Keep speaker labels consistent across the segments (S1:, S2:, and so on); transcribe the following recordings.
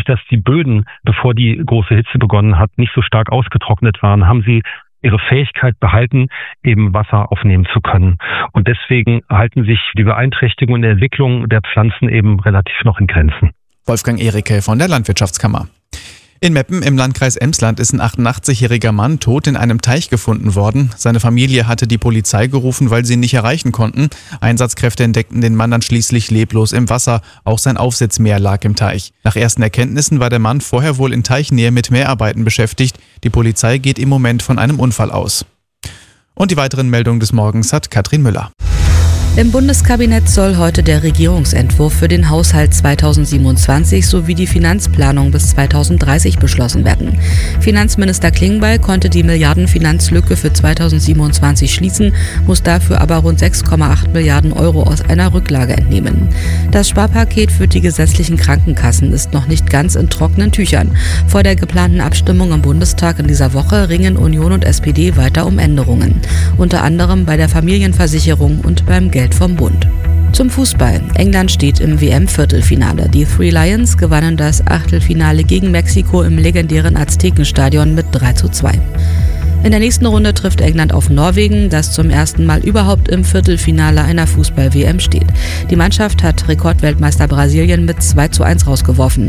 S1: dass die Böden, bevor die große Hitze begonnen hat, nicht so stark ausgetrocknet waren, haben sie ihre Fähigkeit behalten, eben Wasser aufnehmen zu können. Und deswegen halten sich die Beeinträchtigungen der Entwicklung der Pflanzen eben relativ noch in Grenzen.
S2: Wolfgang Ericke von der Landwirtschaftskammer. In Meppen im Landkreis Emsland ist ein 88-jähriger Mann tot in einem Teich gefunden worden. Seine Familie hatte die Polizei gerufen, weil sie ihn nicht erreichen konnten. Einsatzkräfte entdeckten den Mann dann schließlich leblos im Wasser. Auch sein Aufsitzmäher lag im Teich. Nach ersten Erkenntnissen war der Mann vorher wohl in Teichnähe mit Mehrarbeiten beschäftigt. Die Polizei geht im Moment von einem Unfall aus. Und die weiteren Meldungen des Morgens hat Katrin Müller.
S3: Im Bundeskabinett soll heute der Regierungsentwurf für den Haushalt 2027 sowie die Finanzplanung bis 2030 beschlossen werden. Finanzminister Klingbeil konnte die Milliardenfinanzlücke für 2027 schließen, muss dafür aber rund 6,8 Milliarden Euro aus einer Rücklage entnehmen. Das Sparpaket für die gesetzlichen Krankenkassen ist noch nicht ganz in trockenen Tüchern. Vor der geplanten Abstimmung im Bundestag in dieser Woche ringen Union und SPD weiter um Änderungen. Unter anderem bei der Familienversicherung und beim Geld vom Bund. Zum Fußball. England steht im WM-Viertelfinale. Die Three Lions gewannen das Achtelfinale gegen Mexiko im legendären Aztekenstadion mit 3:2. In der nächsten Runde trifft England auf Norwegen, das zum ersten Mal überhaupt im Viertelfinale einer Fußball-WM steht. Die Mannschaft hat Rekordweltmeister Brasilien mit 2:1 rausgeworfen.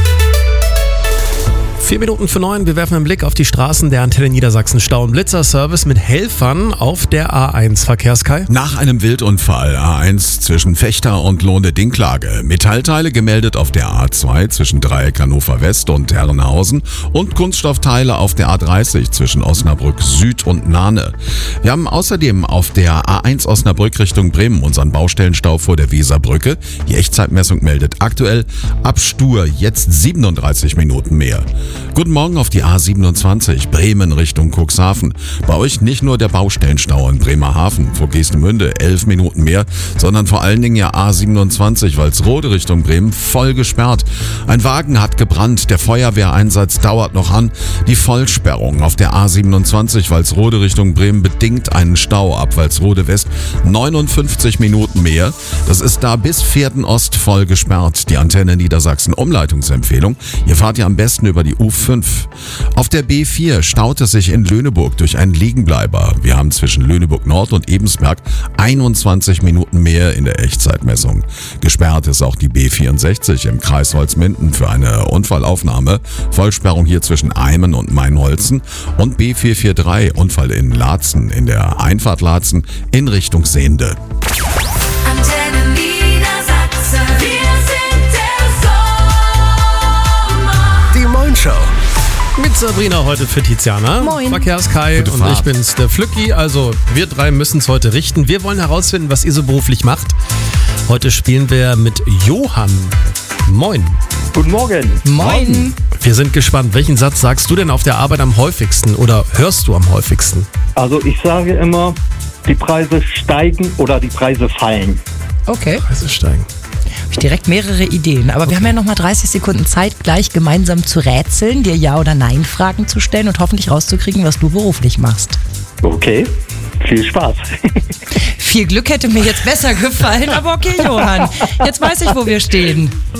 S4: 8:04. Wir werfen einen Blick auf die Straßen der Antenne Niedersachsen. Stau- und Blitzerservice mit Helfern auf der A1. Verkehrskai.
S5: Nach einem Wildunfall A1 zwischen Fechter und Lohne-Dinklage. Metallteile gemeldet auf der A2 zwischen Dreieck Hannover West und Herrenhausen und Kunststoffteile auf der A30 zwischen Osnabrück Süd und Nahne. Wir haben außerdem auf der A1 Osnabrück Richtung Bremen unseren Baustellenstau vor der Weserbrücke. Die Echtzeitmessung meldet aktuell ab Stur jetzt 37 Minuten mehr. Guten Morgen auf die A27 Bremen Richtung Cuxhaven. Bei euch nicht nur der Baustellenstau in Bremerhaven vor Geestemünde 11 Minuten mehr, sondern vor allen Dingen ja A27 Walsrode Richtung Bremen voll gesperrt. Ein Wagen hat gebrannt, der Feuerwehreinsatz dauert noch an. Die Vollsperrung auf der A27 Walsrode Richtung Bremen bedingt einen Stau ab Walsrode West 59 Minuten mehr. Das ist da bis Pferden Ost voll gesperrt. Die Antenne Niedersachsen Umleitungsempfehlung. Ihr fahrt ja am besten über die U5. Auf der B4 staut es sich in Lüneburg durch einen Liegenbleiber. Wir haben zwischen Lüneburg Nord und Ebensberg 21 Minuten mehr in der Echtzeitmessung. Gesperrt ist auch die B64 im Kreis Holzminden für eine Unfallaufnahme. Vollsperrung hier zwischen Eimen und Mainholzen und B443 Unfall in Laatzen in der Einfahrt Laatzen in Richtung Sehnde.
S6: Antenne Niedersachsen, wir sind der Sommer.
S7: Die Moin-Show.
S4: Mit Sabrina heute für Tiziana.
S3: Moin.
S4: Verkehrskai
S5: Gute
S4: und
S5: Fahrt.
S4: ich bin's, der Flücki. Also wir drei müssen es heute richten. Wir wollen herausfinden, was ihr so beruflich macht. Heute spielen wir mit Johann. Moin.
S8: Guten Morgen.
S3: Moin.
S4: Wir sind gespannt. Welchen Satz sagst du denn auf der Arbeit am häufigsten oder hörst du am häufigsten?
S8: Also ich sage immer, die Preise steigen oder die Preise fallen.
S9: Okay,
S4: Preise steigen.
S9: habe ich direkt mehrere Ideen. Aber wir haben ja noch mal 30 Sekunden Zeit, gleich gemeinsam zu rätseln, dir Ja- oder Nein-Fragen zu stellen und hoffentlich rauszukriegen, was du beruflich machst.
S8: Okay, viel Spaß.
S9: Viel Glück hätte mir jetzt besser gefallen, aber okay, Johann, jetzt weiß ich, wo wir stehen.